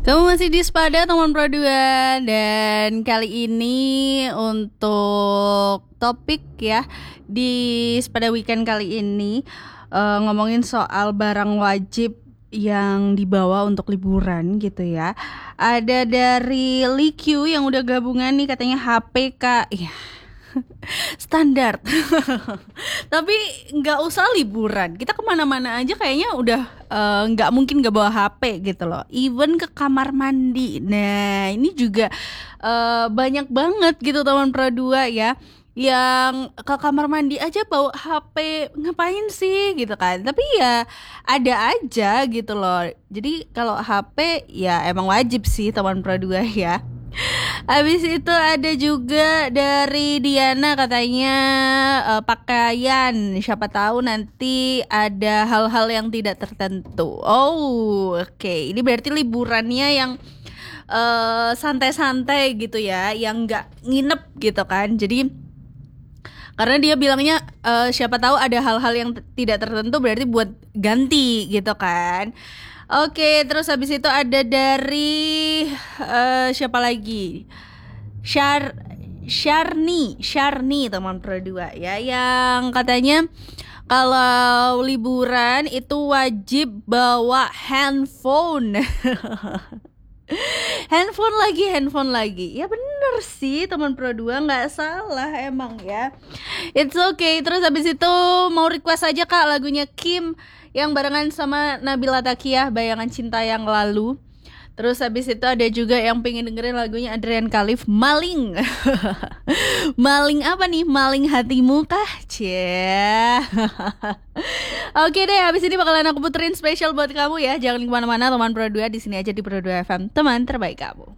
Kamu masih di Spada teman Pro 2. Dan kali ini untuk topik ya, di Spada Weekend kali ini ngomongin soal barang wajib yang dibawa untuk liburan gitu ya. Ada dari Likyu yang udah gabungan nih, katanya HP Kak. Iya, standar. Tapi nggak usah liburan, kita kemana-mana aja kayaknya udah nggak mungkin nggak bawa HP gitu loh. Even ke kamar mandi. Nah ini juga banyak banget gitu teman Pro 2 ya, yang ke kamar mandi aja bawa HP. Ngapain sih gitu kan. Tapi ya ada aja gitu loh. Jadi kalau HP ya emang wajib sih teman Pro 2 ya. Habis itu ada juga dari Diana, katanya pakaian, siapa tahu nanti ada hal-hal yang tidak tertentu. Oh, oke. Ini berarti liburannya yang santai-santai gitu ya, yang nggak nginep gitu kan. Jadi karena dia bilangnya siapa tahu ada hal-hal yang tidak tertentu, berarti buat ganti gitu kan. Oke, terus habis itu ada dari siapa lagi? Syarni teman Pro 2 ya, yang katanya kalau liburan itu wajib bawa handphone. handphone lagi. Ya bener sih teman Pro 2, nggak salah emang ya. It's okay. Terus habis itu mau request aja Kak lagunya Kim yang barengan sama Nabila Takiah, Bayangan Cinta Yang Lalu. Terus habis itu ada juga yang pengen dengerin lagunya Adrian Khalif, Maling. Maling apa nih? Maling hatimu kah? Cie. Oke deh, habis ini bakalan aku puterin spesial buat kamu ya. Jangan kemana-mana teman Pro 2, di sini aja di Pro 2 FM, teman terbaik kamu.